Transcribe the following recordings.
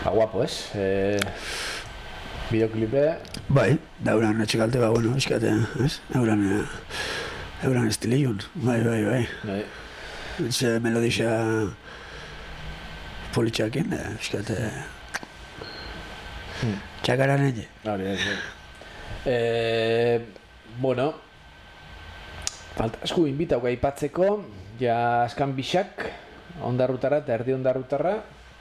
Guapo, ez? Bideoklipe... Bai, dauran etxekalte bueno, eskate, ez? Euran estilillun, bai. Ze melodixa politxakin, eskate... Txakaran ege. Bueno, falta asko inbitauka aipatzeko, ja askan bixak, ondarrutara eta erdi ondarrutarra.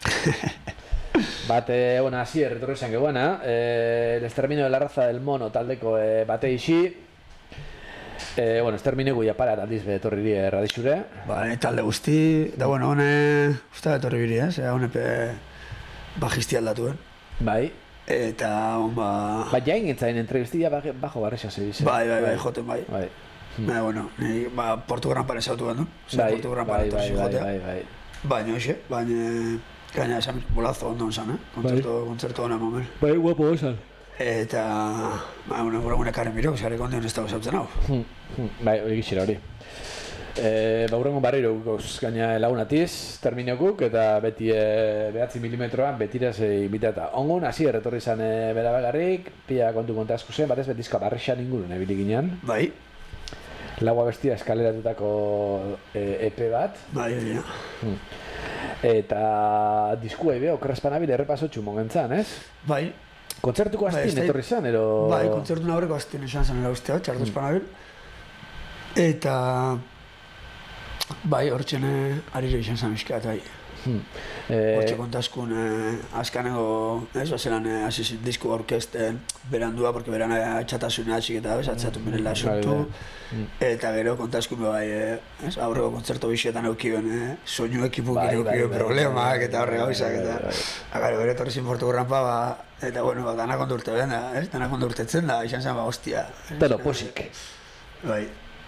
Bate, hasi erretorri esan gehuana, el exterminio de la raza del mono taldeko bate isi. Exterminegu japara aldiz betorri dira erradixure. Talde guzti, da hone, usta betorri biri, hone bajisti aldatuen. Bai. Eta, jain entzain entrevistia bajo barrexa zebiz. Bai, joten bai. Portu gran pare zautu gendu. Portu gran pare torzi jotea. Baina, gaina esan bolazo ondo zan, kontzertu hona momen. Bai, guapo esan. Eta, gure karen biro, zare kondion ez dago zautzen hau. Bai, hori gixera hori. Baurrengo barriro guz gaina lagunatiz, terminokuk, eta beti 9 milimetroan betiraz inbitata. Ongun, hasi erretorri izan bera bagarrik, pia kontu asko zen, batez betizka barrexan ingurun ebili ginean. Bai. Laua bestia eskaleratutako EP bat. Bai. Eta diskua ibe, okerrezpanabil errepasotxu mongentzan, ez? Bai. Kontzertuko astin etorri zan, ero... Bai, kontzertu aurreko astin esan zen ustea, txartu espanabil. Eta... Bai, hortxene arire izan zen izkeat, bai. Hortxe kontaskun azkanego, zelan hasi disku orkesten berandua, porque beran atxatasun atxik eta atzatu mirela asuntu. Eta gero kontaskun bai, aurreko kontzertu bixetan eukioen, soinu ekipuk eukioen problemak eta horre gauzak eta... Agaro, gero torri zin portu gurranpa, eta bueno, danak ondurte ben, danak ondurtetzen da, izan zen hostia. Pero posik. Bai.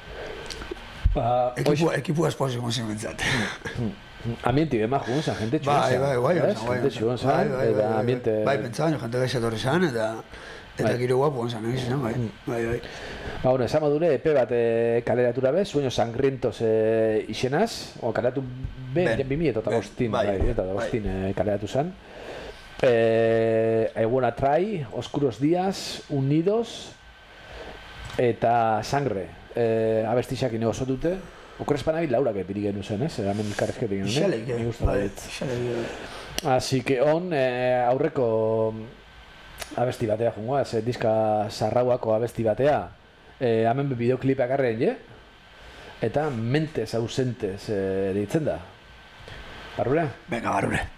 Ekipu esposik monsin bentzat. Ambiente bema jugun zan, jente txugun zan. Bai, jente txugun zan, eta ambiente... Bai, pentsatzen, jente gaixatorri zan, eta giro guapu zan, egiz zan, bai. Bueno, esan modure, EP bat kaleratura bez, Sueños Sangrientos izenaz, kaleratu ben, 2008 kaleratu zan. I Wanna Try, Oscuros Días, Unidos, eta Sangre. Abestixak ino oso dute. Okorrezpanabil laurak epirik genuen zen, ez? Hemen karrezketik genuen. Xalek, Así que aurreko abesti batea jungoa, diska sarrauako abesti batea. Hemen bideoklipak arren, eta Mentes Ausentes ditzen da. Barrure? Venga, barrure.